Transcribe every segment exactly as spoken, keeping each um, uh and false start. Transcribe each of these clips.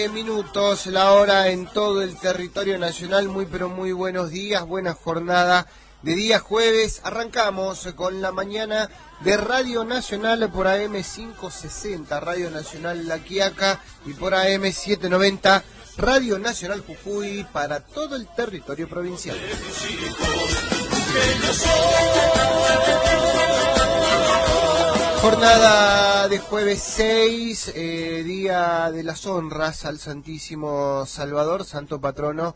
Minutos, la hora en todo el territorio nacional. Muy pero muy buenos días, buena jornada de día jueves. Arrancamos con la mañana de Radio Nacional por A M quinientos sesenta, Radio Nacional La Quiaca, y por A M setecientos noventa, Radio Nacional Jujuy, para todo el territorio provincial. Jornada de jueves seis, eh, día de las honras al Santísimo Salvador, santo patrono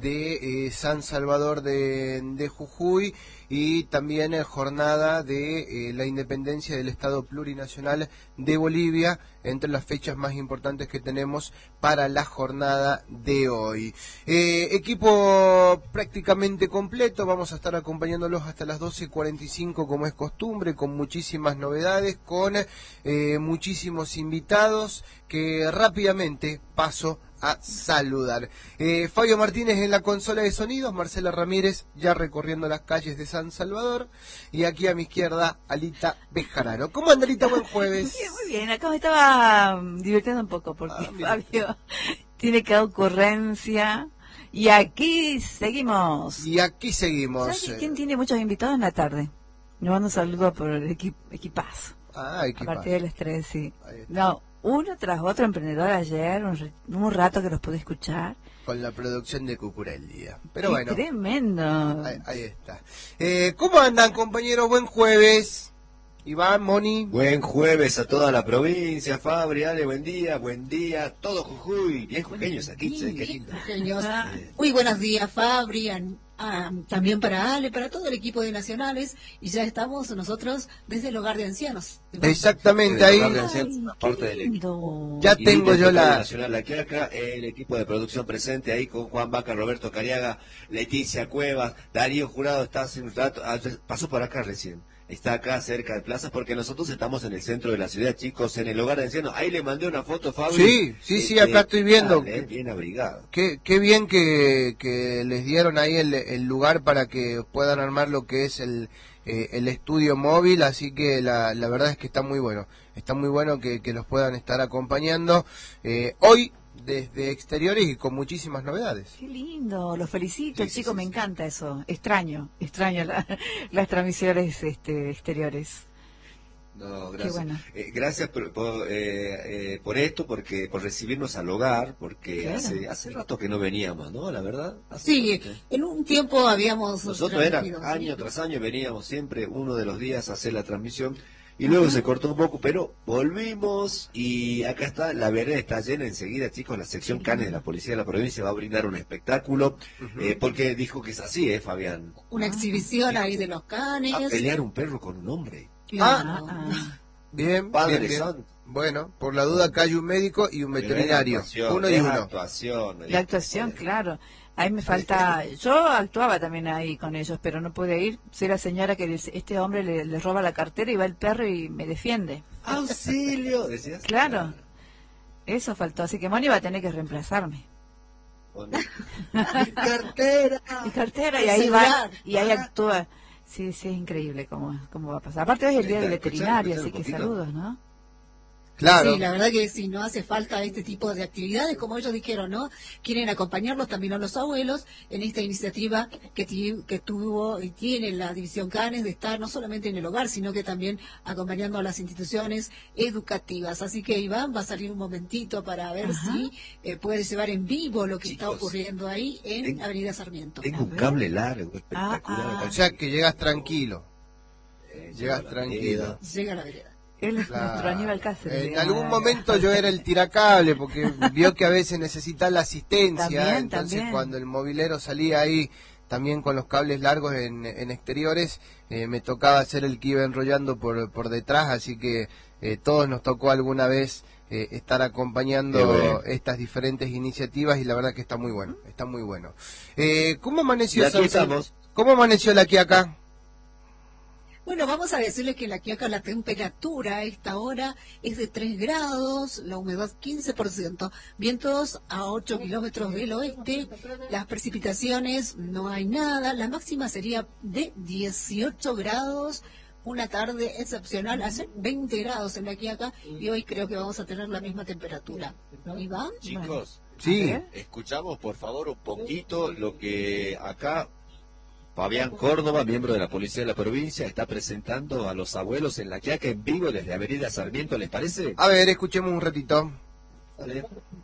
de eh, San Salvador de, de Jujuy, y también eh, jornada de eh, la independencia del Estado Plurinacional de Bolivia, entre las fechas más importantes que tenemos para la jornada de hoy. Eh, equipo prácticamente completo, vamos a estar acompañándolos hasta las doce cuarenta y cinco como es costumbre, con muchísimas novedades, con eh, muchísimos invitados que rápidamente paso a saludar. Eh, Fabio Martínez en la consola de sonidos, Marcela Ramírez ya recorriendo las calles de San Salvador, y aquí a mi izquierda, Alita Bejarano. ¿Cómo anda, Alita? Buen jueves. Bien, muy bien, acá me estaba divirtiendo un poco porque ah, Fabio tiene cada ocurrencia. Y aquí seguimos. Y aquí seguimos. ¿Sabes quién tiene muchos invitados en la tarde? Nos mando un saludo por el equip equipazo. Ah, equipazo. A partir del estrés, sí. No, uno tras otro emprendedor ayer, un, un rato que los pude escuchar. Con la producción de Cucurelli. Pero ¡Qué bueno. Tremendo. Ahí, ahí está. Eh, ¿Cómo andan, compañeros? Buen jueves. Iván, Moni. Buen jueves a toda la provincia, Fabri, Ale, buen día, buen día, todo Jujuy, bien jujeños aquí, sí, qué lindo. Jujeños. Muy buenos días, Fabri, a, a, también para Ale, para todo el equipo de Nacionales, y ya estamos nosotros desde el hogar de ancianos. Exactamente, ahí. El hogar de ancianos, parte del equipo. Ya y tengo yo la... Nacional La Quiaca, el equipo de producción presente ahí con Juan Vaca, Roberto Cariaga, Leticia Cuevas, Darío Jurado, está hace un rato, pasó por acá recién. Está acá cerca de Plaza, porque nosotros estamos en el centro de la ciudad, chicos, en el hogar de ancianos. Ahí le mandé una foto, Fabio. Sí, sí, sí, acá estoy viendo. Dale, bien abrigado. Qué, qué bien que, que les dieron ahí el, el lugar para que puedan armar lo que es el, eh, el estudio móvil, así que la, la verdad es que está muy bueno. Está muy bueno que, que los puedan estar acompañando eh, hoy desde exteriores y con muchísimas novedades. Qué lindo, los felicito, sí, chicos, sí, me sí. encanta eso. Extraño, extraño la, las transmisiones este, exteriores. No, gracias. Qué bueno. Eh, gracias por, por, eh, eh, por esto, porque por recibirnos al hogar, porque claro. hace hace rato que no veníamos, ¿no? La verdad. Hace sí, rato. En un tiempo habíamos... Nosotros era año tras año, veníamos siempre uno de los días a hacer la transmisión. Y luego Ajá. se cortó un poco, pero volvimos y acá está, la vereda está llena enseguida, chicos, la sección Canes de la Policía de la Provincia va a brindar un espectáculo, uh-huh. eh, porque dijo que es así, ¿eh, Fabián? Una exhibición ahí de los canes. A pelear un perro con un hombre. Claro. Ah, bien, Padre bien, bien. Santo. Bueno, por la duda acá hay un médico y un veterinario, uno y uno. Actuación, la actuación, claro. Ahí me falta, yo actuaba también ahí con ellos, pero no pude ir. Soy la señora que les, este hombre le, le roba la cartera y va el perro y me defiende. ¡Auxilio! ¿Decías? Claro, eso faltó, así que Moni va a tener que reemplazarme. Mi cartera. Mi cartera, y ahí va, y ahí actúa. Sí, sí, es increíble cómo, cómo va a pasar. Aparte hoy es el día del veterinario, así que saludos, ¿no? Claro. Sí, la verdad que si no hace falta este tipo de actividades, como ellos dijeron, ¿no? Quieren acompañarlos también a los abuelos en esta iniciativa que, que tuvo y tiene la División Canes de estar no solamente en el hogar, sino que también acompañando a las instituciones educativas. Así que Iván va a salir un momentito para ver Ajá. si eh, puede llevar en vivo lo que Chicos, está ocurriendo ahí en tengo, Avenida Sarmiento. Tengo un cable largo, espectacular. Ah, ah. O sea que llegas tranquilo. Eh, llegas tranquilo. Llega a la vereda. Él es claro. nuestro Aníbal Cáceres. En algún momento yo era el tiracable, porque vio que a veces necesita la asistencia, también, entonces también. Cuando el movilero salía ahí también con los cables largos en, en exteriores, eh, me tocaba ser el que iba enrollando por, por detrás, así que eh, todos nos tocó alguna vez eh, estar acompañando estas diferentes iniciativas, y la verdad que está muy bueno, está muy bueno. Eh, ¿Cómo amaneció? Aquí estamos. ¿Cómo amaneció la Quiaca? Bueno, vamos a decirles que en la Quiaca la temperatura a esta hora es de tres grados, la humedad quince por ciento, vientos a ocho kilómetros del oeste, las precipitaciones no hay nada, la máxima sería de dieciocho grados una tarde excepcional, hace veinte grados en la Quiaca y hoy creo que vamos a tener la misma temperatura. ¿Iván? Chicos, Sí. escuchamos por favor un poquito lo que acá Fabián Córdoba, miembro de la Policía de la Provincia, está presentando a los abuelos en la Quiaca en vivo desde Avenida Sarmiento, ¿les parece? A ver, escuchemos un ratito. Dale.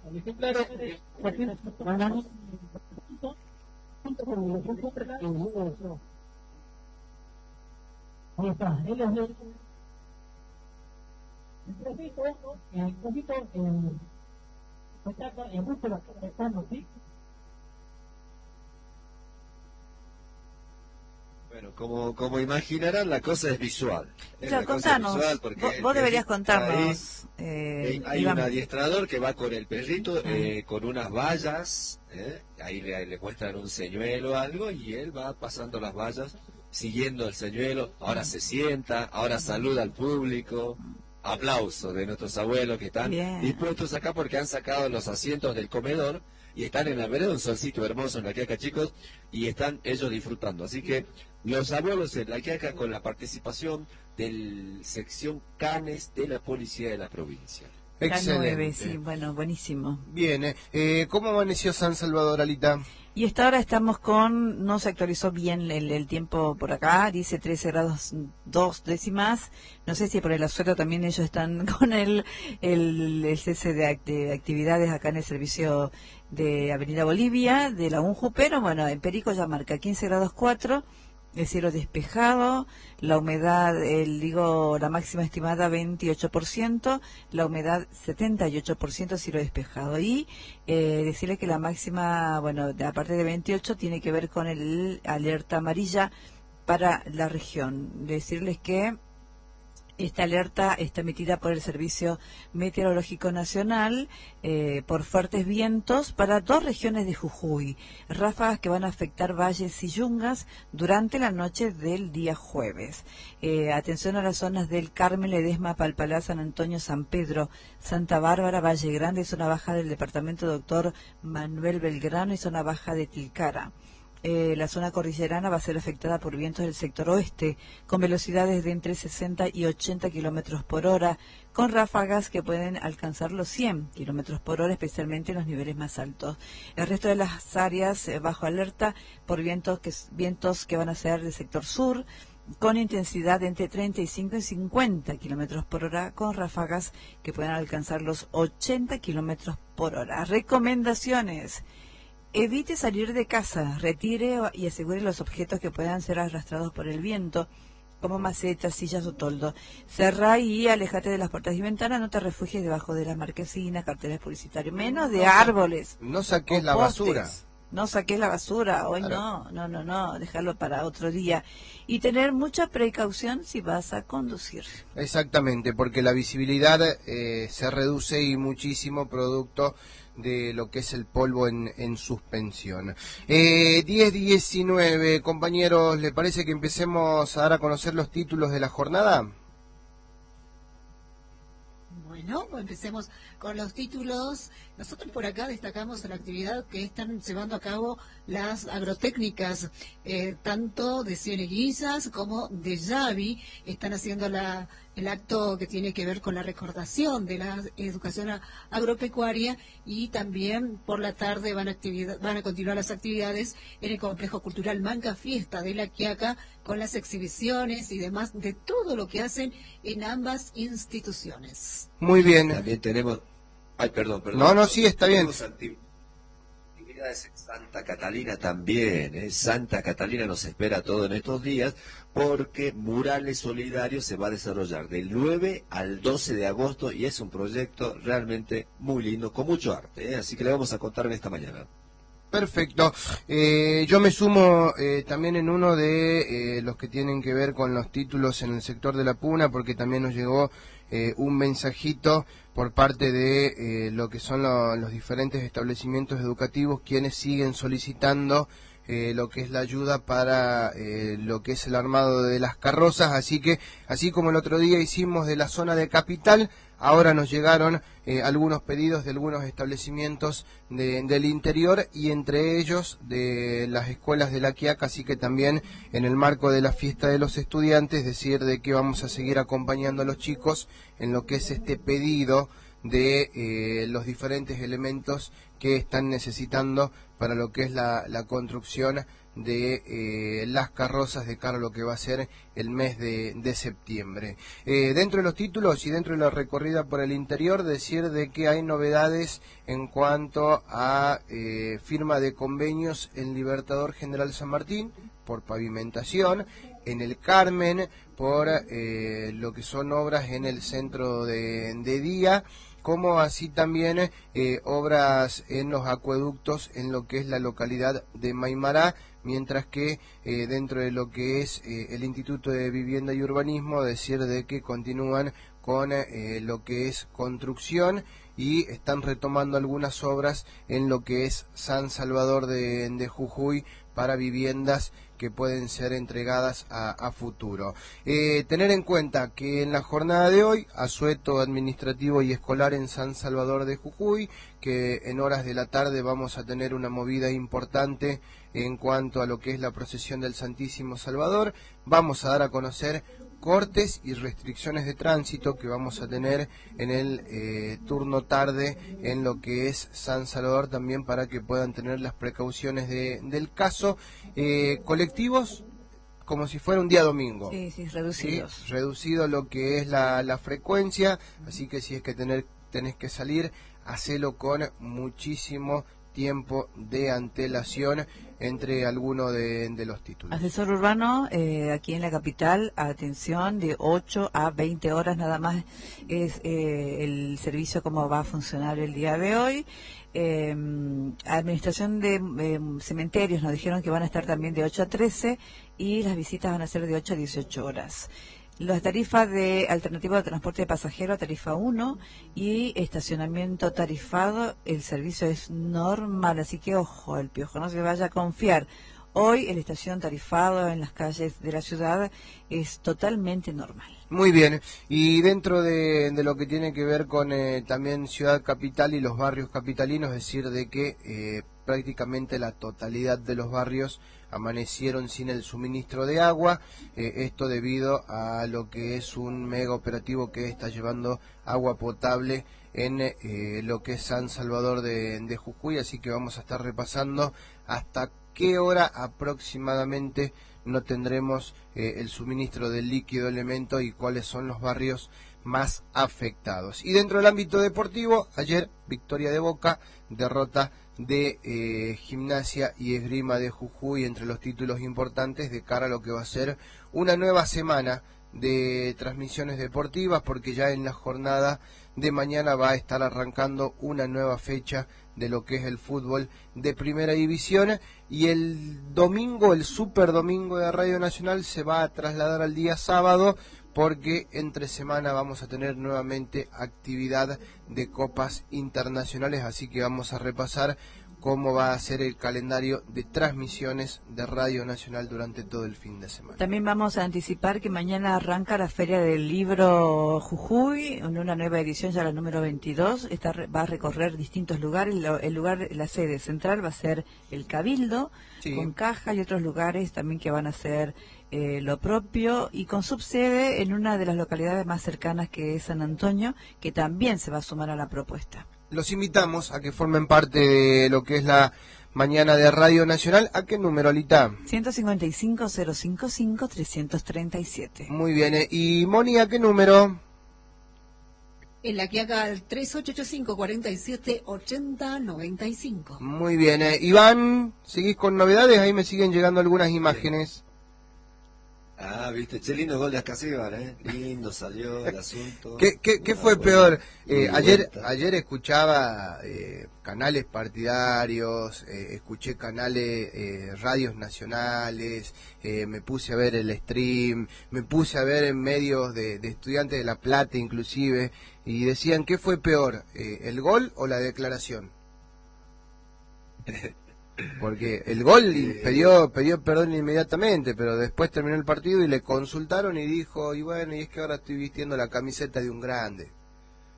Ahí está, él es el el poquito, el poquito, el espectáculo, el gusto de los que están, ¿sí? Bueno, como, como imaginarán, la cosa es visual. Es Claro, la cosa contanos, visual porque vos, el vos deberías perrito está ahí. contarnos. Eh, Hay Iván. un adiestrador que va con el perrito eh, con unas vallas, eh, ahí le, le muestran un señuelo o algo y él va pasando las vallas, siguiendo el señuelo, ahora se sienta, ahora saluda al público, aplauso de nuestros abuelos que están Bien. dispuestos acá porque han sacado los asientos del comedor y están en la vereda, un solcito hermoso en la Quiaca, chicos, y están ellos disfrutando. Así que los abuelos en la Quiaca con la participación del sección Canes de la Policía de la Provincia. La Excelente. nueve, sí, bueno, buenísimo. Bien, eh, eh, ¿cómo amaneció San Salvador, Alita? Y hasta ahora estamos con, no se actualizó bien el, el tiempo por acá, dice trece grados dos décimas. No sé si por el asueto también ellos están con el, el, el cese de, act- de actividades acá en el servicio de Avenida Bolivia, de la UNJU, pero bueno, en Perico ya marca quince grados cuatro. El cielo despejado, la humedad, el, digo, la máxima estimada veintiocho por ciento, la humedad setenta y ocho por ciento, cielo despejado. Y eh, decirles que la máxima, bueno, de, aparte de veintiocho, tiene que ver con el alerta amarilla para la región. Decirles que esta alerta está emitida por el Servicio Meteorológico Nacional eh, por fuertes vientos para dos regiones de Jujuy, ráfagas que van a afectar valles y yungas durante la noche del día jueves. Eh, atención a las zonas del Carmen, Ledesma, Palpalá, San Antonio, San Pedro, Santa Bárbara, Valle Grande, zona baja del departamento Doctor Manuel Belgrano y zona baja de Tilcara. Eh, la zona cordillerana va a ser afectada por vientos del sector oeste, con velocidades de entre sesenta y ochenta kilómetros por hora, con ráfagas que pueden alcanzar los cien kilómetros por hora, especialmente en los niveles más altos. El resto de las áreas eh, bajo alerta por vientos que, vientos que van a ser del sector sur, con intensidad de entre treinta y cinco y cincuenta kilómetros por hora, con ráfagas que pueden alcanzar los ochenta kilómetros por hora. Recomendaciones. Evite salir de casa, retire y asegure los objetos que puedan ser arrastrados por el viento, como macetas, sillas o toldo. Cerrá y alejate de las puertas y ventanas, no te refugies debajo de las marquesinas, carteles publicitarios, menos de árboles. No saques o la postes. basura. No saques la basura, hoy Claro. no, no, no, no, dejarlo para otro día. Y tener mucha precaución si vas a conducir. Exactamente, porque la visibilidad eh, se reduce y muchísimo producto de lo que es el polvo en, en suspensión. Eh, diez diecinueve, compañeros, ¿le parece que empecemos a dar a conocer los títulos de la jornada? Bueno, pues empecemos con los títulos. Nosotros por acá destacamos la actividad que están llevando a cabo las agrotécnicas, eh, tanto de Cieneguillas como de Yavi. Están haciendo la, el acto que tiene que ver con la recordación de la educación a- agropecuaria y también por la tarde van a, actividad, van a continuar las actividades en el Complejo Cultural Manca Fiesta de La Quiaca con las exhibiciones y demás de todo lo que hacen en ambas instituciones. Muy bien. También tenemos... Ay, perdón, perdón. No, no, sí, está bien. Tenemos acti- actividades en Santa Catalina también. ¿eh? Santa Catalina nos espera todo en estos días porque Murales Solidarios se va a desarrollar del nueve al doce de agosto y es un proyecto realmente muy lindo, con mucho arte. ¿eh? Así que le vamos a contar en esta mañana. Perfecto. Eh, yo me sumo eh, también en uno de eh, los que tienen que ver con los títulos en el sector de la Puna, porque también nos llegó eh, un mensajito por parte de eh, lo que son lo- los diferentes establecimientos educativos, quienes siguen solicitando eh, lo que es la ayuda para eh, lo que es el armado de las carrozas. Así que, así como el otro día hicimos de la zona de Capital, Ahora nos llegaron eh, algunos pedidos de algunos establecimientos de, del interior y entre ellos de las escuelas de La Quiaca, así que también en el marco de la fiesta de los estudiantes, decir de que vamos a seguir acompañando a los chicos en lo que es este pedido de eh, los diferentes elementos que están necesitando para lo que es la, la construcción de eh, las carrozas de cara a lo que va a ser el mes de, de septiembre. Eh, dentro de los títulos y dentro de la recorrida por el interior, decir de que hay novedades en cuanto a eh, firma de convenios en Libertador General San Martín por pavimentación, en el Carmen por eh, lo que son obras en el centro de, de día, como así también eh, obras en los acueductos en lo que es la localidad de Maimará, mientras que eh, dentro de lo que es eh, el Instituto de Vivienda y Urbanismo, decir de que continúan con eh, lo que es construcción y están retomando algunas obras en lo que es San Salvador de, de Jujuy para viviendas que pueden ser entregadas a, a futuro. Eh, tener en cuenta que en la jornada de hoy, asueto administrativo y escolar en San Salvador de Jujuy, que en horas de la tarde vamos a tener una movida importante en cuanto a lo que es la procesión del Santísimo Salvador. Vamos a dar a conocer cortes y restricciones de tránsito que vamos a tener en el eh, turno tarde en lo que es San Salvador, también para que puedan tener las precauciones de, del caso. Eh, colectivos como si fuera un día domingo. Sí, sí, reducidos. ¿Sí? Reducido lo que es la, la frecuencia, así que si es que tener, tenés que salir, hacelo con muchísimo tiempo de antelación entre alguno de, de los títulos. Asesor urbano, eh, aquí en la capital, atención, de ocho a veinte horas nada más es eh, el servicio como va a funcionar el día de hoy. Eh, administración de eh, cementerios nos dijeron que van a estar también de ocho a trece y las visitas van a ser de ocho a dieciocho horas. Las tarifas de alternativa de transporte de pasajero, tarifa uno, y estacionamiento tarifado, el servicio es normal, así que ojo, el piojo no se vaya a confiar. Hoy el estación tarifado en las calles de la ciudad es totalmente normal. Muy bien, y dentro de, de lo que tiene que ver con eh, también Ciudad Capital y los barrios capitalinos, es decir, de que eh, prácticamente la totalidad de los barrios amanecieron sin el suministro de agua, eh, esto debido a lo que es un mega operativo que está llevando agua potable en eh, lo que es San Salvador de, de Jujuy, así que vamos a estar repasando hasta qué hora aproximadamente no tendremos eh, el suministro del líquido elemento y cuáles son los barrios más afectados. Y dentro del ámbito deportivo, ayer victoria de Boca, derrota de eh, Gimnasia y Esgrima de Jujuy entre los títulos importantes de cara a lo que va a ser una nueva semana de transmisiones deportivas, porque ya en la jornada de mañana va a estar arrancando una nueva fecha de lo que es el fútbol de primera división, y el domingo, el super domingo de Radio Nacional se va a trasladar al día sábado, porque entre semana vamos a tener nuevamente actividad de copas internacionales, así que vamos a repasar cómo va a ser el calendario de transmisiones de Radio Nacional durante todo el fin de semana. También vamos a anticipar que mañana arranca la Feria del Libro Jujuy, en una nueva edición, ya la número veintidós. Esta va a recorrer distintos lugares. El lugar, la sede central va a ser el Cabildo, sí, con caja, y otros lugares también que van a ser eh, lo propio, y con subsede en una de las localidades más cercanas, que es San Antonio, que también se va a sumar a la propuesta. Los invitamos a que formen parte de lo que es la mañana de Radio Nacional. ¿A qué número, Alita? ciento cincuenta y cinco, cero cincuenta y cinco, trescientos treinta y siete. Muy bien. ¿eh? ¿Y Moni, a qué número? En la Quiaca, al tres ocho ocho cinco, cuarenta y siete, ochenta, noventa y cinco. Muy bien. ¿eh? Iván, ¿seguís con novedades? Ahí me siguen llegando algunas imágenes. Ah, viste, che, lindo gol de Ascasíbar, ¿eh? Lindo salió el asunto. ¿Qué, qué, qué fue peor? Eh, ayer ayer escuchaba eh, canales partidarios, eh, escuché canales, eh, radios nacionales, eh, me puse a ver el stream, me puse a ver en medios de, de estudiantes de La Plata inclusive, y decían, ¿qué fue peor? Eh, ¿el gol o la declaración? Porque el gol pidió, pidió perdón inmediatamente, pero después terminó el partido y le consultaron y dijo, y bueno, y es que ahora estoy vistiendo la camiseta de un grande.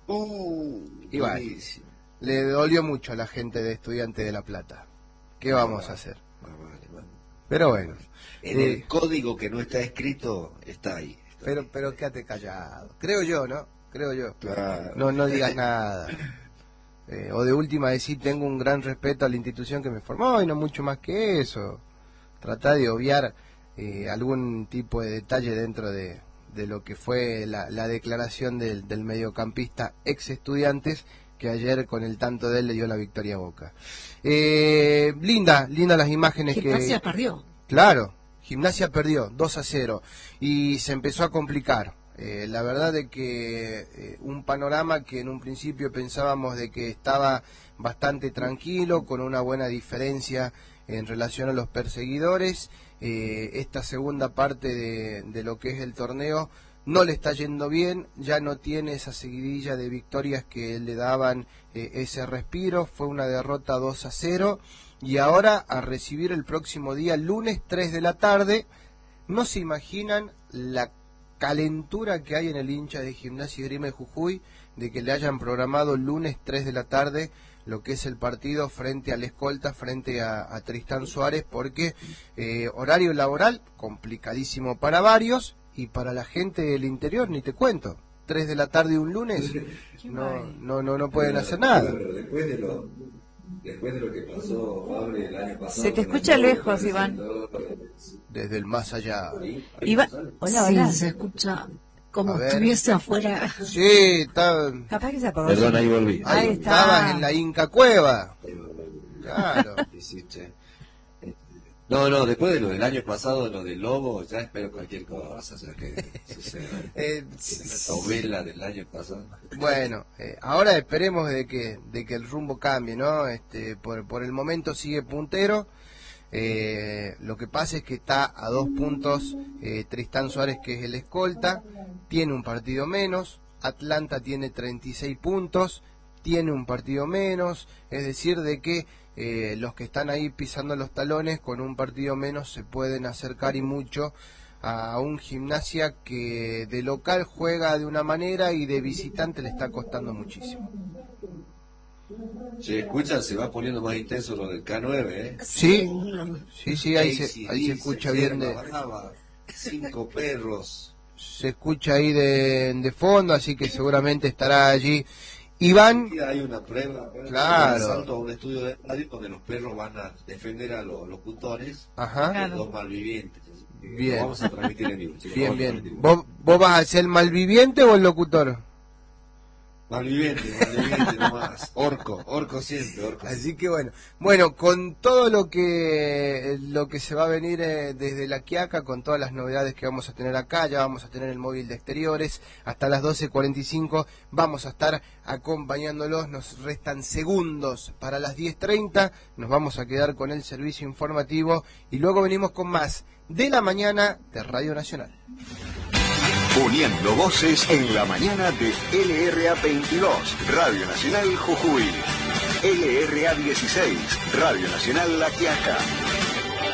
Uh, Y bueno, buenísimo. le dolió mucho a la gente de Estudiantes de La Plata. ¿Qué vamos a hacer? Más vale, man. Pero bueno. En eh, el código que no está escrito, está ahí. Está pero, ahí. pero quédate callado. Creo yo, ¿no? Creo yo. Claro. No, no digas nada. Eh, o de última decir, tengo un gran respeto a la institución que me formó y no mucho más que eso. Tratar de obviar eh, algún tipo de detalle dentro de, de lo que fue la, la declaración del, del mediocampista ex Estudiantes, que ayer con el tanto de él le dio la victoria a Boca. Eh, linda, linda las imágenes que... Gimnasia perdió. Claro, Gimnasia perdió dos a cero y se empezó a complicar. Eh, la verdad de que eh, un panorama que en un principio pensábamos de que estaba bastante tranquilo, con una buena diferencia en relación a los perseguidores, eh, esta segunda parte de, de lo que es el torneo no le está yendo bien, ya no tiene esa seguidilla de victorias que le daban eh, ese respiro, fue una derrota dos a cero y ahora a recibir el próximo día, lunes tres de la tarde, no se imaginan la calentura que hay en el hincha de Gimnasia y Esgrima de Jujuy de que le hayan programado lunes tres de la tarde lo que es el partido frente al Escolta, frente a, a Tristán Suárez, porque eh, horario laboral complicadísimo para varios y para la gente del interior, ni te cuento, tres de la tarde un lunes, no, no, no, no pueden hacer nada. Pero después de lo, después de lo que pasó, Fabri, el año pasado... Se te escucha lejos, Iván. Desde el más allá. Iván, hola, Sí, hola. se escucha como A ver. estuviese afuera. Sí, está, Capaz que se apagó. Perdón, ahí volví. Ahí ahí está. estabas en la Inca Cueva. Claro. Hiciste. No, no, después de lo del año pasado, lo del Lobo, ya espero cualquier cosa, o sea, que suceda. Eh, La novela del año pasado. Bueno, eh, ahora esperemos de que de que el rumbo cambie, ¿no? Este, por por el momento sigue puntero. Eh, lo que pasa es que está a dos puntos eh, Tristán Suárez, que es el escolta, tiene un partido menos. Atlanta tiene treinta y seis puntos, tiene un partido menos, es decir, de que eh, los que están ahí pisando los talones con un partido menos se pueden acercar y mucho a un Gimnasia que de local juega de una manera y de visitante le está costando muchísimo. Se escuchan, se va poniendo más intenso lo del K nueve, ¿eh? Sí, sí, sí, ahí se, ahí se escucha bien de, Brava, cinco perros. se escucha ahí de, de fondo, así que seguramente estará allí Iván. Y hay una prueba, Claro. un salto a un estudio de radio donde los perros van a defender a los locutores, Ajá, Claro. los malvivientes. Bien. Lo vamos a transmitir en vivo, chicos. bien, Vamos a bien. transmitir. ¿Vos, vos vas a ser el malviviente o el locutor? Malviviente, malviviente nomás. Orco, orco siempre, orco. Así que bueno, bueno, con todo lo que lo que se va a venir eh, desde La Quiaca, con todas las novedades que vamos a tener acá, ya vamos a tener el móvil de exteriores, hasta las doce cuarenta y cinco vamos a estar acompañándolos, nos restan segundos para las diez treinta, nos vamos a quedar con el servicio informativo y luego venimos con más de la mañana de Radio Nacional. Uniendo voces en la mañana de L R A veintidós, Radio Nacional Jujuy. L R A dieciséis, Radio Nacional La Quiaca.